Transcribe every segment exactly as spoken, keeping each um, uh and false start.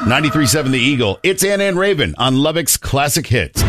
ninety-three point seven The Eagle. It's Anna and Raven on Lubbock's Classic Hits.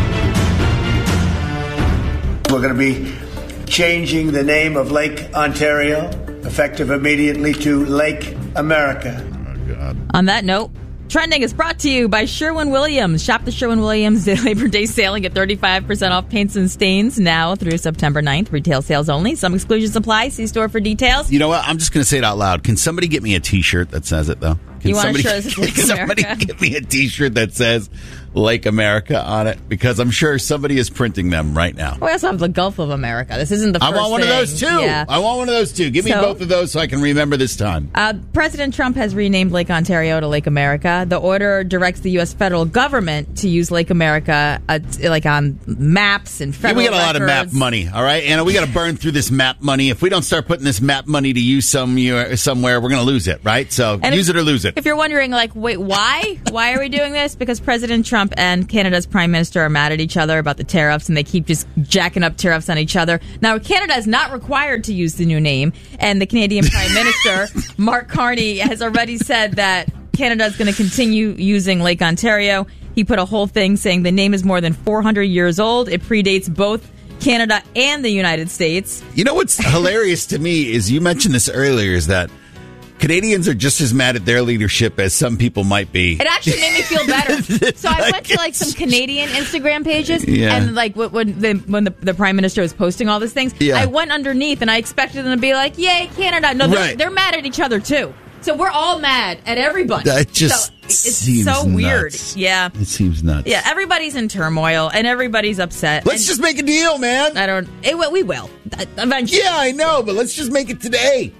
We're going to be changing the name of Lake Ontario, effective immediately, to Lake America. Oh, God. On that note, Trending is brought to you by Sherwin-Williams. Shop the Sherwin-Williams Labor Day sale and get thirty-five percent off paints and stains now through September ninth. Retail sales only. Some exclusions apply. See store for details. You know what? I'm just going to say it out loud. Can somebody get me a T-shirt that says it, though? Can you want somebody, to show this is Lake Can somebody America? get me a T-shirt that says Lake America on it? Because I'm sure somebody is printing them right now. We also have the Gulf of America. This isn't the I first want one thing. of those, too. Yeah. I want one of those, too. Give me So- both of those so I can remember this time. Uh, President Trump has renamed Lake Ontario to Lake America. The order directs the U S federal government to use Lake America uh, t- like on maps and Yeah, federal we got a lot of map records. money, all right? Anna, we got to burn through this map money. If we don't start putting this map money to use some, somewhere, we're going to lose it, right? So And use if- it or lose it. If you're wondering, like, wait, why? Why are we doing this? Because President Trump and Canada's Prime Minister are mad at each other about the tariffs, and they keep just jacking up tariffs on each other. Now, Canada is not required to use the new name, and the Canadian Prime Minister, Mark Carney, has already said that Canada is going to continue using Lake Ontario. He put a whole thing saying the name is more than four hundred years old. It predates both Canada and the United States. You know what's hilarious to me is you mentioned this earlier is that Canadians are just as mad at their leadership as some people might be. It actually made me feel better. So I went to like some Canadian Instagram pages, Yeah. and like when when the, when the, the Prime Minister was posting all these things, Yeah. I went underneath and I expected them to be like, "Yay, Canada!" No, they're, Right. they're mad at each other too. So we're all mad at everybody. That just so it's seems so weird. nuts. Yeah, It seems nuts. yeah. Everybody's in turmoil and everybody's upset. Let's And just make a deal, man. I don't. It, we will eventually. Yeah, I know, but let's just make it today.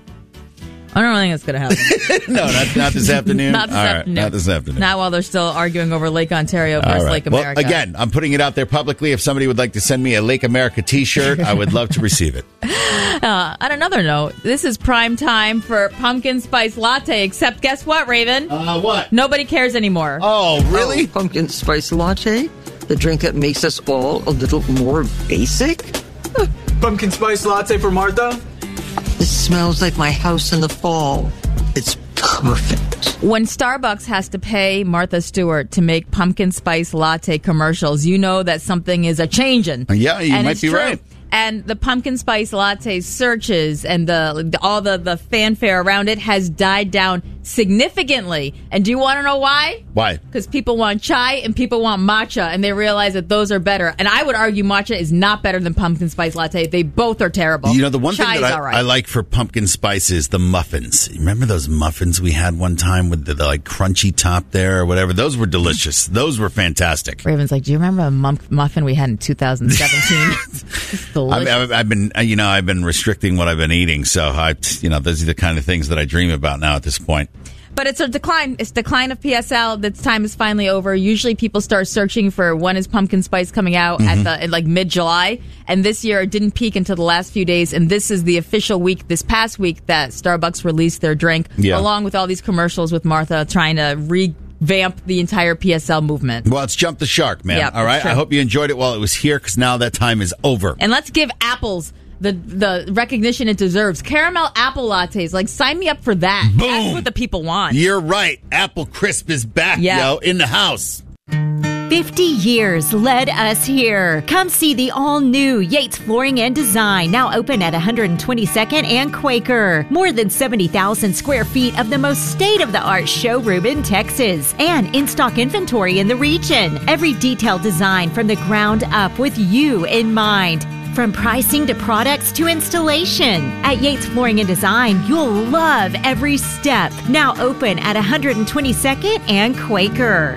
I don't think it's going to happen. No, not, not this afternoon. Not this All right, afternoon. not this afternoon. Not while they're still arguing over Lake Ontario All versus right. Lake America. Well, again, I'm putting it out there publicly. If somebody would like to send me a Lake America T-shirt, I would love to receive it. Uh, on another note, this is prime time for pumpkin spice latte, except guess what, Raven? Uh, what? Nobody cares anymore. Oh, really? Oh, pumpkin spice latte? The drink that makes us all a little more basic? Pumpkin spice latte for Martha? This smells like my house in the fall. It's perfect. When Starbucks has to pay Martha Stewart to make pumpkin spice latte commercials, you know that something is a changin'. Yeah, you And might it's be true. right. And the pumpkin spice latte searches and the, the all the, the fanfare around it has died down significantly. And do you want to know why? Why? Because people want chai and people want matcha, and they realize that those are better. And I would argue matcha is not better than pumpkin spice latte. They both are terrible. You know, the one Chai thing is that I, all right. I like for pumpkin spice is the muffins. Remember those muffins we had one time with the, the like crunchy top there or whatever? Those were delicious. Those were fantastic. Raven's like, do you remember a mum- muffin we had in two thousand seventeen? It's delicious. I've, I've, I've been, you know, I've been restricting what I've been eating. So I, you know, those are the kind of things that I dream about now at this point. But it's a decline. It's decline of P S L. That time is finally over. Usually people start searching for when is pumpkin spice coming out Mm-hmm. at the in like mid-July. And this year it didn't peak until the last few days. And this is the official week, this past week, that Starbucks released their drink, Yeah. along with all these commercials with Martha trying to revamp the entire P S L movement. Well, it's jumped the shark, man. Yep, All right. it's true. I hope you enjoyed it while it was here because now that time is over. And let's give apples the the recognition it deserves. Caramel apple lattes. Like, sign me up for that. Boom. That's what the people want. You're right. Apple Crisp is back, Yeah. yo, in the house. fifty years led us here. Come see the all-new Yates Flooring and Design, now open at one twenty-second and Quaker. More than seventy thousand square feet of the most state-of-the-art showroom in Texas, and in-stock inventory in the region. Every detailed design from the ground up with you in mind. From pricing to products to installation. At Yates Flooring and Design, you'll love every step. Now open at one twenty-second and Quaker.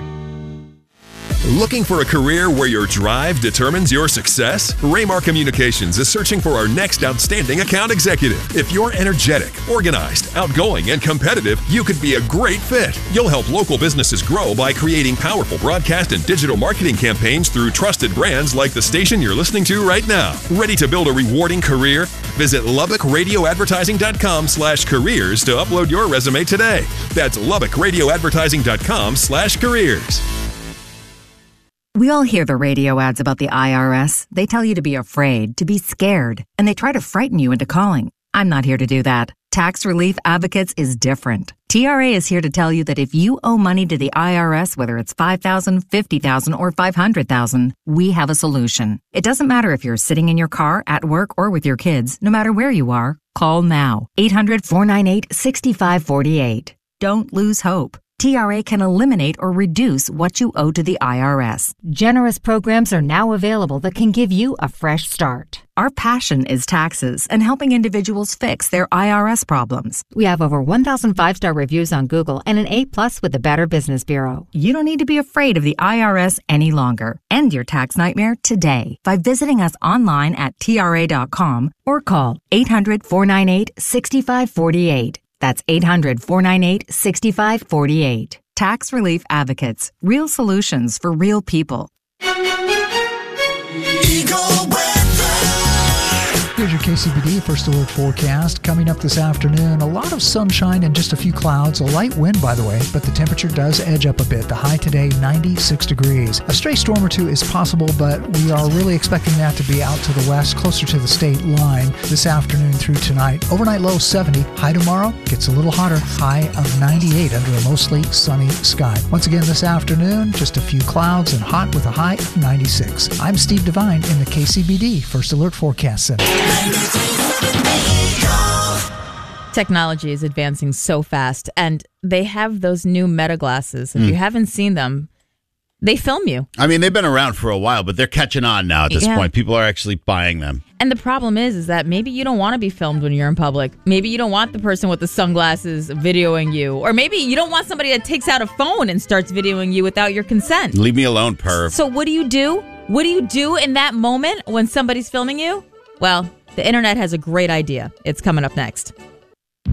Looking for a career where your drive determines your success? Raymar Communications is searching for our next outstanding account executive. If you're energetic, organized, outgoing, and competitive, you could be a great fit. You'll help local businesses grow by creating powerful broadcast and digital marketing campaigns through trusted brands like the station you're listening to right now. Ready to build a rewarding career? Visit Lubbock Radio Advertising dot com slash careers to upload your resume today. That's Lubbock Radio Advertising dot com slash careers. We all hear the radio ads about the I R S. They tell you to be afraid, to be scared, and they try to frighten you into calling. I'm not here to do that. Tax Relief Advocates is different. T R A is here to tell you that if you owe money to the I R S, whether it's five thousand dollars, fifty thousand dollars, or five hundred thousand dollars, we have a solution. It doesn't matter if you're sitting in your car, at work, or with your kids. No matter where you are, call now. eight hundred, four nine eight, six five four eight. Don't lose hope. T R A can eliminate or reduce what you owe to the I R S. Generous programs are now available that can give you a fresh start. Our passion is taxes and helping individuals fix their I R S problems. We have over one thousand five-star reviews on Google and an A plus with the Better Business Bureau. You don't need to be afraid of the I R S any longer. End your tax nightmare today by visiting us online at T R A dot com or call eight hundred, four nine eight, six five four eight. That's eight hundred, four nine eight, six five four eight. Tax Relief Advocates. Real solutions for real people. Here's your K C B D First Alert forecast. Coming up this afternoon, a lot of sunshine and just a few clouds. A light wind, by the way, but the temperature does edge up a bit. The high today, ninety-six degrees. A stray storm or two is possible, but we are really expecting that to be out to the west, closer to the state line this afternoon through tonight. Overnight low seventy. High tomorrow gets a little hotter. High of ninety-eight under a mostly sunny sky. Once again this afternoon, just a few clouds and hot with a high of ninety-six. I'm Steve Devine in the K C B D First Alert Forecast Center. Technology is advancing so fast, and they have those new Meta glasses. If mm. you haven't seen them, they film you. I mean, they've been around for a while, but they're catching on now at this yeah. point. People are actually buying them. And the problem is, is that maybe you don't want to be filmed when you're in public. Maybe you don't want the person with the sunglasses videoing you. Or maybe you don't want somebody that takes out a phone and starts videoing you without your consent. Leave me alone, perv. So what do you do? What do you do in that moment when somebody's filming you? Well, the internet has a great idea. It's coming up next.